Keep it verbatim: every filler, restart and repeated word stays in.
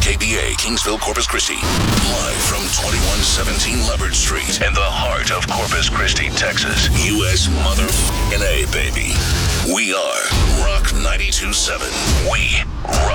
K B A, Kingsville, Corpus Christi. Live from twenty-one seventeen Leopard Street in the heart of Corpus Christi, Texas. U S mother F***ing A, baby. We are Rock ninety-two point seven. We rock.